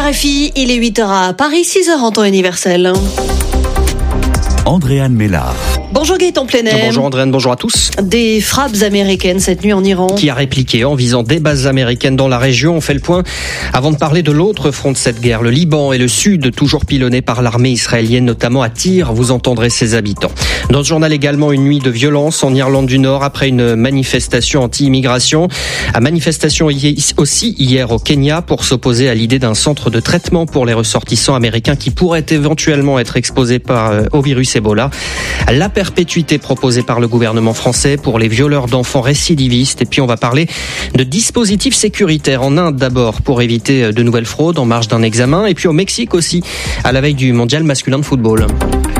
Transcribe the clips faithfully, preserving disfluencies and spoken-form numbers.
R F I, il est huit heures à Paris, six heures en temps universel. Andréane Mélard. Bonjour Gaëtan Plenel. Bonjour Andréane, bonjour à tous. Des frappes américaines cette nuit en Iran. Qui a répliqué en visant des bases américaines dans la région. On fait le point avant de parler de l'autre front de cette guerre, le Liban et le Sud, toujours pilonnés par l'armée israélienne, notamment à Tyr. Vous entendrez ses habitants. Dans ce journal également, une nuit de violence en Irlande du Nord après une manifestation anti-immigration. À manifestation aussi hier au Kenya pour s'opposer à l'idée d'un centre de traitement pour les ressortissants américains qui pourraient éventuellement être exposés par, euh, au virus Ebola. La perpétuité proposée par le gouvernement français pour les violeurs d'enfants récidivistes. Et puis on va parler de dispositifs sécuritaires en Inde d'abord pour éviter de nouvelles fraudes en marge d'un examen. Et puis au Mexique aussi, à la veille du mondial masculin de football.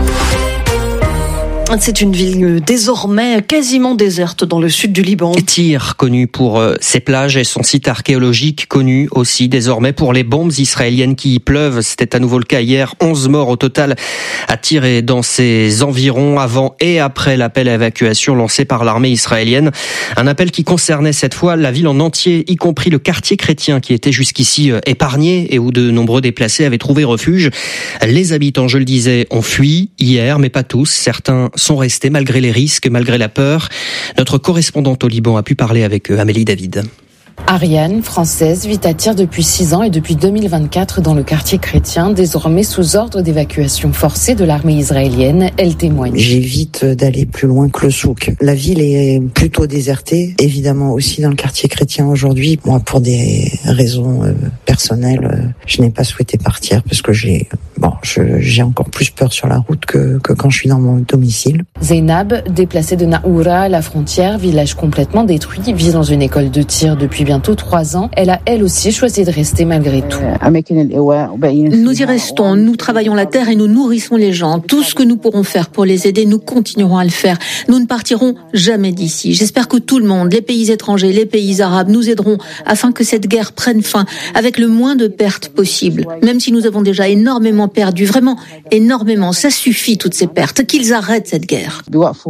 C'est une ville désormais quasiment déserte dans le sud du Liban. Tyr, connu pour ses plages et son site archéologique, connu aussi désormais pour les bombes israéliennes qui y pleuvent. C'était à nouveau le cas hier. onze morts au total à Tyr et dans ses environs avant et après l'appel à évacuation lancé par l'armée israélienne. Un appel qui concernait cette fois la ville en entier, y compris le quartier chrétien qui était jusqu'ici épargné et où de nombreux déplacés avaient trouvé refuge. Les habitants, je le disais, ont fui hier, mais pas tous. Certains sont restés malgré les risques, malgré la peur. Notre correspondante au Liban a pu parler avec eux, Amélie David. Ariane, française, vit à Tyr depuis six ans et depuis deux mille vingt-quatre dans le quartier chrétien, désormais sous ordre d'évacuation forcée de l'armée israélienne. Elle témoigne. J'évite d'aller plus loin que le souk. La ville est plutôt désertée, évidemment aussi dans le quartier chrétien aujourd'hui. Moi, pour des raisons euh, personnelles, euh, je n'ai pas souhaité partir parce que j'ai, bon, je, j'ai encore plus peur sur la route que, que quand je suis dans mon domicile. Zeynab, déplacée de Naoura à la frontière, village complètement détruit, vit dans une école de Tyr depuis bientôt trois ans. Elle a elle aussi choisi de rester malgré tout. Nous y restons, nous travaillons la terre et nous nourrissons les gens. Tout ce que nous pourrons faire pour les aider, nous continuerons à le faire. Nous ne partirons jamais d'ici. J'espère que tout le monde, les pays étrangers, les pays arabes, nous aideront afin que cette guerre prenne fin avec le moins de pertes possible. Même si nous avons déjà énormément perdu, vraiment énormément, ça suffit toutes ces pertes, qu'ils arrêtent cette guerre.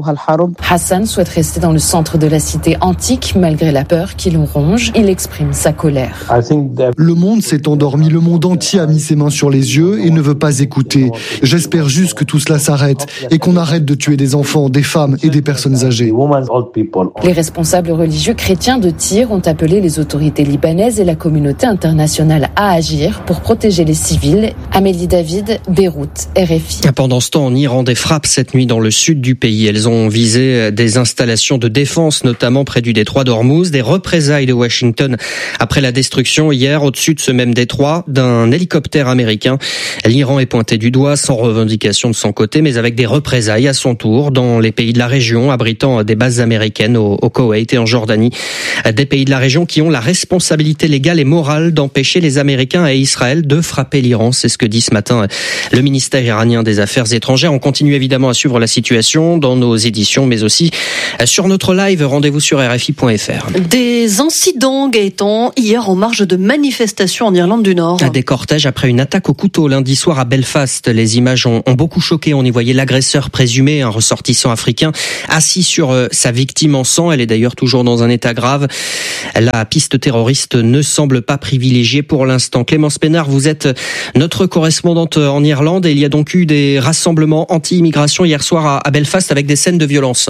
Hassan souhaite rester dans le centre de la cité antique malgré la peur qui le ronge. Il exprime sa colère. Le monde s'est endormi, le monde entier a mis ses mains sur les yeux et ne veut pas écouter. J'espère juste que tout cela s'arrête et qu'on arrête de tuer des enfants, des femmes et des personnes âgées. Les responsables religieux chrétiens de Tyr ont appelé les autorités libanaises et la communauté internationale à agir pour protéger les civils. Amélie David, Beyrouth, R F I. Pendant ce temps, en Iran, des frappes cette nuit dans le sud du pays. Elles ont visé des installations de défense, notamment près du détroit d'Ormuz, des représailles de Washington après la destruction hier au-dessus de ce même détroit d'un hélicoptère américain. L'Iran est pointé du doigt sans revendication de son côté, mais avec des représailles à son tour dans les pays de la région, abritant des bases américaines au, au Koweït et en Jordanie. Des pays de la région qui ont la responsabilité légale et morale d'empêcher les Américains et Israël de frapper l'Iran. C'est ce que dit ce matin le ministère iranien des Affaires étrangères. On continue évidemment à suivre la situation dans nos éditions, mais aussi sur notre live. Rendez-vous sur R F I point F R. Des incidents, Gaëtan, hier en marge de manifestations en Irlande du Nord. Des cortèges après une attaque au couteau lundi soir à Belfast. Les images ont, ont beaucoup choqué. On y voyait l'agresseur présumé, un ressortissant africain, assis sur euh, sa victime en sang. Elle est d'ailleurs toujours dans un état grave. La piste terroriste ne semble pas privilégiée pour l'instant. Clémence Pénard, vous êtes notre correspondante en Irlande et il y a donc eu des rassemblements anti-immigration hier soir à, à Belfast avec des scènes de violence.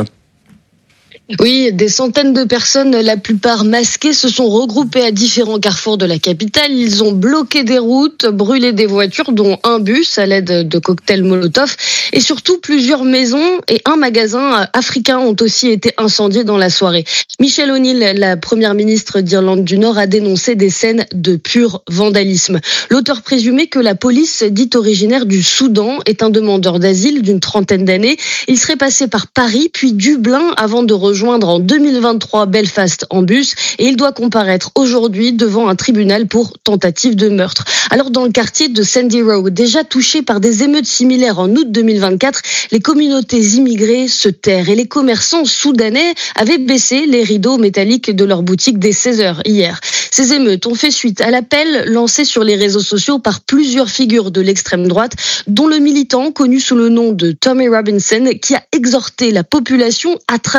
Oui, des centaines de personnes, la plupart masquées, se sont regroupées à différents carrefours de la capitale. Ils ont bloqué des routes, brûlé des voitures, dont un bus à l'aide de cocktails Molotov. Et surtout, plusieurs maisons et un magasin africain ont aussi été incendiés dans la soirée. Michelle O'Neill, la première ministre d'Irlande du Nord, a dénoncé des scènes de pur vandalisme. L'auteur présumé, que la police dit originaire du Soudan, est un demandeur d'asile d'une trentaine d'années. Il serait passé par Paris, puis Dublin, avant de rejoindre rejoindre en deux mille vingt-trois Belfast en bus et il doit comparaître aujourd'hui devant un tribunal pour tentative de meurtre. Alors dans le quartier de Sandy Row, déjà touché par des émeutes similaires en août deux mille vingt-quatre, les communautés immigrées se terrent et les commerçants soudanais avaient baissé les rideaux métalliques de leurs boutiques dès seize heures hier. Ces émeutes ont fait suite à l'appel lancé sur les réseaux sociaux par plusieurs figures de l'extrême droite, dont le militant connu sous le nom de Tommy Robinson, qui a exhorté la population à travers le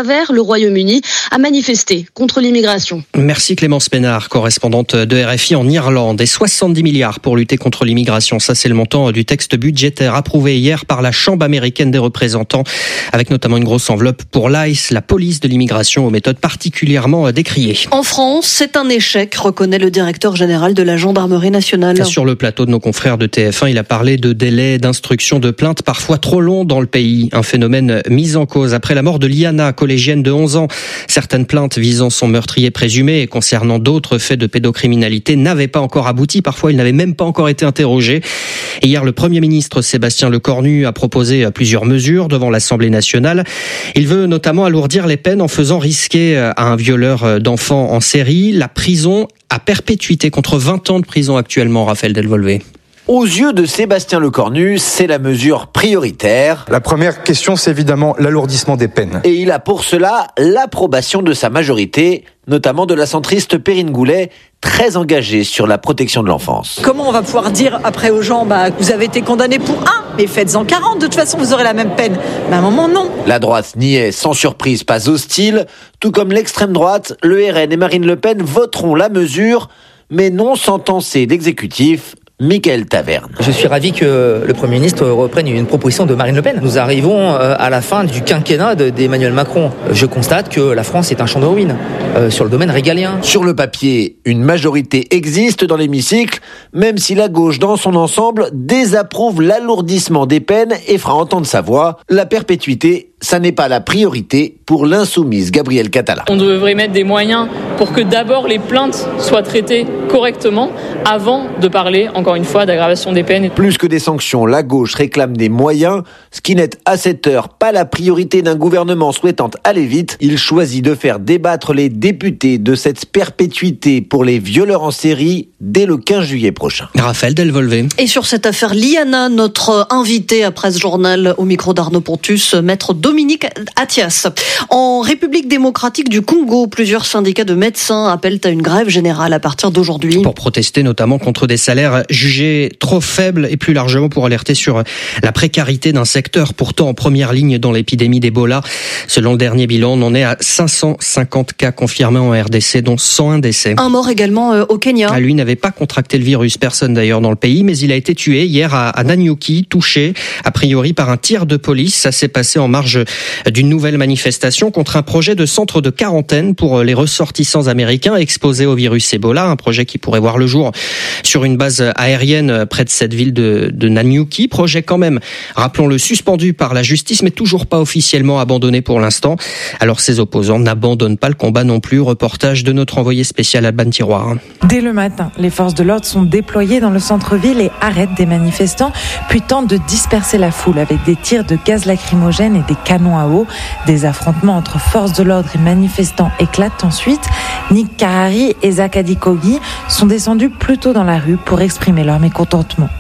Royaume-Uni à manifester contre l'immigration. Merci Clémence Pénard, correspondante de R F I en Irlande. Et soixante-dix milliards pour lutter contre l'immigration. Ça, c'est le montant du texte budgétaire approuvé hier par la Chambre américaine des représentants, avec notamment une grosse enveloppe pour l'I C E, la police de l'immigration, aux méthodes particulièrement décriées. En France, c'est un échec, reconnaît le directeur général de la gendarmerie nationale. Sur le plateau de nos confrères de T F un, il a parlé de délais d'instruction de plaintes parfois trop longs dans le pays. Un phénomène mis en cause après la mort de Liana, collégienne de onze ans. Certaines plaintes visant son meurtrier présumé et concernant d'autres faits de pédocriminalité n'avaient pas encore abouti. Parfois, ils n'avaient même pas encore été interrogés. Et hier, le Premier ministre Sébastien Lecornu a proposé plusieurs mesures devant l'Assemblée nationale. Il veut notamment alourdir les peines en faisant risquer à un violeur d'enfants en série la prison à perpétuité contre vingt ans de prison actuellement, Raphaël Delvolvé. Aux yeux de Sébastien Lecornu, c'est la mesure prioritaire. La première question, c'est évidemment l'alourdissement des peines. Et il a pour cela l'approbation de sa majorité, notamment de la centriste Perrine Goulet, très engagée sur la protection de l'enfance. Comment on va pouvoir dire après aux gens, bah, vous avez été condamné pour un, mais faites-en quarante, de toute façon vous aurez la même peine. Mais à un moment, non. La droite n'y est sans surprise pas hostile, tout comme l'extrême droite, le R N et Marine Le Pen voteront la mesure, mais non sans tenser l'exécutif. Michael Taverne. Je suis ravi que le Premier ministre reprenne une proposition de Marine Le Pen. Nous arrivons à la fin du quinquennat d'Emmanuel Macron. Je constate que la France est un champ de ruines euh, sur le domaine régalien. Sur le papier, une majorité existe dans l'hémicycle, même si la gauche dans son ensemble désapprouve l'alourdissement des peines et fera entendre sa voix. La perpétuité, ça n'est pas la priorité pour l'insoumise Gabrielle Catala. On devrait mettre des moyens pour que d'abord les plaintes soient traitées correctement avant de parler, encore une fois, d'aggravation des peines. Plus que des sanctions, la gauche réclame des moyens, ce qui n'est à cette heure pas la priorité d'un gouvernement souhaitant aller vite. Il choisit de faire débattre les députés de cette perpétuité pour les violeurs en série dès le quinze juillet prochain. Raphaël Delvolvé. Et sur cette affaire Liana, notre invité à Presse Journal au micro d'Arnaud Pontus, maître Dominique Attias. En République démocratique du Congo, plusieurs syndicats de médecins appellent à une grève générale à partir d'aujourd'hui. Pour protester notamment contre des salaires jugés trop faibles et plus largement pour alerter sur la précarité d'un secteur pourtant en première ligne dans l'épidémie d'Ebola. Selon le dernier bilan, on en est à cinq cent cinquante cas confirmés en R D C, dont cent un décès. Un mort également au Kenya. Ah, lui n'avait pas contracté le virus, personne d'ailleurs dans le pays, mais il a été tué hier à, à Nanyuki, touché a priori par un tir de police. Ça s'est passé en marge d'une nouvelle manifestation contre un projet de centre de quarantaine pour les ressortissants américains exposés au virus Ebola, un projet qui pourrait voir le jour sur une base aérienne près de cette ville de, de Nanyuki. Projet quand même, rappelons-le, suspendu par la justice, mais toujours pas officiellement abandonné pour l'instant. Alors ses opposants n'abandonnent pas le combat non plus. Reportage de notre envoyé spécial Alban Tiroir. Dès le matin, les forces de l'ordre sont déployées dans le centre-ville et arrêtent des manifestants, puis tentent de disperser la foule avec des tirs de gaz lacrymogène et des canons à eau. Des affrontements entre forces de l'ordre et manifestants éclatent ensuite. Nick Carrari et Zakadi Kogi sont descendus plus tôt dans la rue pour exprimer leur mécontentement.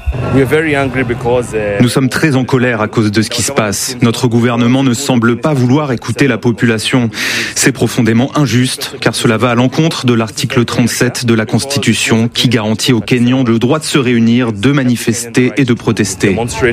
Nous sommes très en colère à cause de ce qui se passe. Notre gouvernement ne semble pas vouloir écouter la population. C'est profondément injuste, car cela va à l'encontre de l'article trente-sept de la Constitution qui garantit aux Kenyans le droit de se réunir, de manifester et de protester.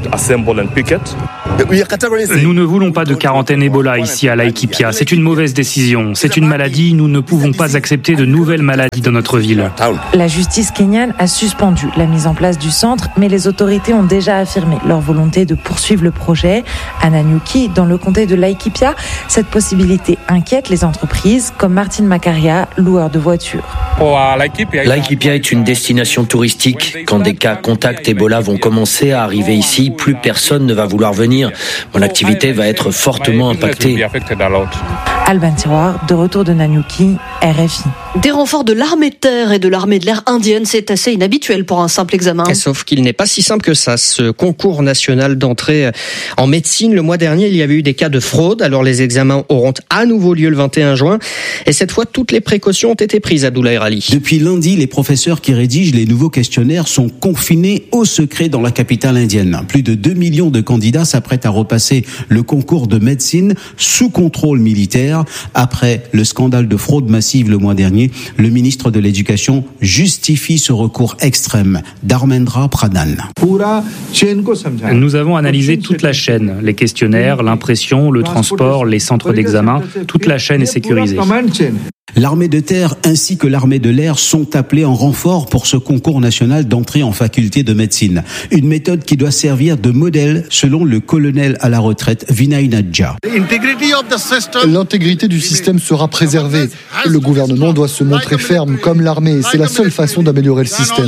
Nous ne voulons pas de quarantaine Ebola ici à Laikipia. C'est une mauvaise décision. C'est une maladie. Nous ne pouvons pas accepter de nouvelles maladies dans notre ville. La justice kenyane a suspendu la mise en place du centre, mais les autorités ont déjà affirmé leur volonté de poursuivre le projet. À Nanyuki, dans le comté de Laikipia, cette possibilité inquiète les entreprises comme Martin Macaria, loueur de voitures. Laikipia est une destination touristique. Quand des cas contacts Ebola vont commencer à arriver ici, plus personne ne va vouloir venir. Mon activité va être fortement impactée. Alban Tiroir, de retour de Nanyuki, R F I. Des renforts de l'armée de terre et de l'armée de l'air indienne, c'est assez inhabituel pour un simple examen. Sauf qu'il n'est pas si simple que ça. Ce concours national d'entrée en médecine, le mois dernier, il y avait eu des cas de fraude. Alors les examens auront à nouveau lieu le vingt et un juin. Et cette fois, toutes les précautions ont été prises, Abdoulaye Rali. Depuis lundi, les professeurs qui rédigent les nouveaux questionnaires sont confinés au secret dans la capitale indienne. Plus de deux millions de candidats s'apprêtent à repasser le concours de médecine sous contrôle militaire après le scandale de fraude massive massive le mois dernier, le ministre de l'Éducation justifie ce recours extrême. Dharmendra Pradhan. Nous avons analysé toute la chaîne, les questionnaires, l'impression, le transport, les centres d'examen, toute la chaîne est sécurisée. L'armée de terre ainsi que l'armée de l'air sont appelés en renfort pour ce concours national d'entrée en faculté de médecine. Une méthode qui doit servir de modèle selon le colonel à la retraite Vinay Nadja. L'intégrité du système sera préservée. Le gouvernement doit se montrer ferme comme l'armée. C'est la seule façon d'améliorer le système.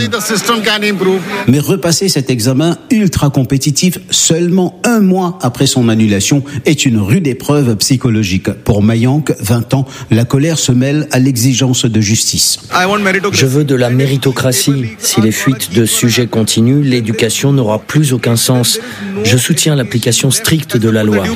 Mais repasser cet examen ultra compétitif seulement un mois après son annulation est une rude épreuve psychologique. Pour Mayank, vingt ans, la colère se mêle à l'exigence de justice. Je veux de la méritocratie. Si les fuites de sujets continuent, l'éducation n'aura plus aucun sens. Je soutiens l'application stricte de la loi.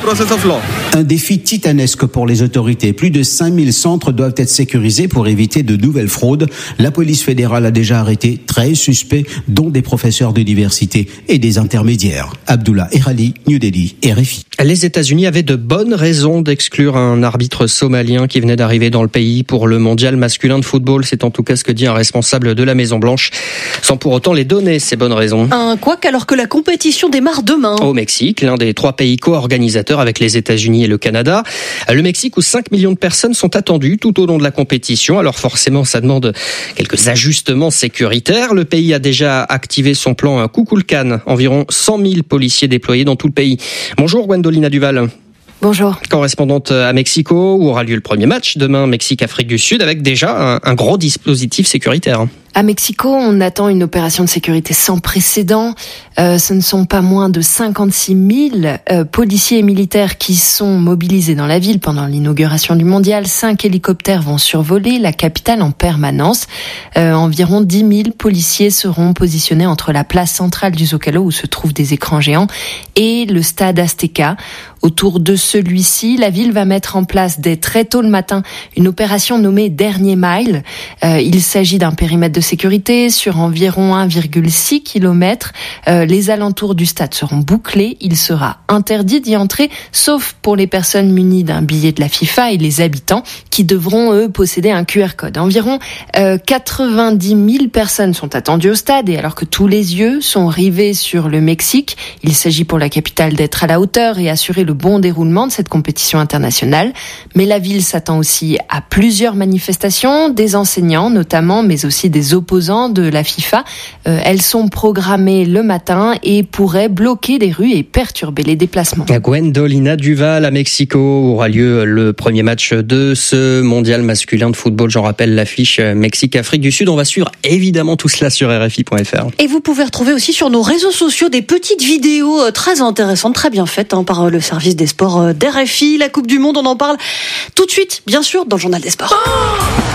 Un défi titanesque pour les autorités. Plus de cinq mille centres doivent être sécurisés pour éviter de nouvelles fraudes. La police fédérale a déjà arrêté treize suspects, dont des professeurs d'université et des intermédiaires. Abdullah Erali, New Delhi, R F I. Les États-Unis avaient de bonnes raisons d'exclure un arbitre somalien qui venait d'arriver dans le pays pour le mondial masculin de football. C'est en tout cas ce que dit un responsable de la Maison-Blanche, sans pour autant les donner, ces bonnes raisons. Un couac alors que la compétition démarre demain. Au Mexique, l'un des trois pays co-organisateurs avec les États-Unis et le Canada. Le Mexique où cinq millions de personnes sont attendues tout au long de la compétition. Alors forcément, ça demande quelques ajustements sécuritaires. Le pays a déjà activé son plan Kukulkan. Environ cent mille policiers déployés dans tout le pays. Bonjour Gwendolina Duval. Bonjour. Correspondante à Mexico, où aura lieu le premier match demain, Mexique-Afrique du Sud, avec déjà un, un gros dispositif sécuritaire. À Mexico, on attend une opération de sécurité sans précédent. Euh, ce ne sont pas moins de cinquante-six mille euh, policiers et militaires qui sont mobilisés dans la ville pendant l'inauguration du mondial. Cinq hélicoptères vont survoler la capitale en permanence. Euh, environ dix mille policiers seront positionnés entre la place centrale du Zócalo, où se trouvent des écrans géants, et le stade Azteca. Autour de celui-ci, la ville va mettre en place dès très tôt le matin une opération nommée Dernier Mile. Euh, il s'agit d'un périmètre de sécurité sur environ un virgule six kilomètres. Euh, les alentours du stade seront bouclés. Il sera interdit d'y entrer, sauf pour les personnes munies d'un billet de la FIFA et les habitants qui devront, eux, posséder un Q R code. Environ euh, quatre-vingt-dix mille personnes sont attendues au stade, et alors que tous les yeux sont rivés sur le Mexique, il s'agit pour la capitale d'être à la hauteur et assurer le bon déroulement de cette compétition internationale. Mais la ville s'attend aussi à plusieurs manifestations, des enseignants notamment, mais aussi des opposants de la FIFA. Euh, elles sont programmées le matin et pourraient bloquer les rues et perturber les déplacements. À Gwendolina Duval, à Mexico, aura lieu le premier match de ce mondial masculin de football. J'en rappelle l'affiche Mexique-Afrique du Sud. On va suivre évidemment tout cela sur R F I point F R. Et vous pouvez retrouver aussi sur nos réseaux sociaux des petites vidéos très intéressantes, très bien faites hein, par le service des sports d'R F I. La Coupe du Monde, on en parle tout de suite, bien sûr, dans le Journal des Sports.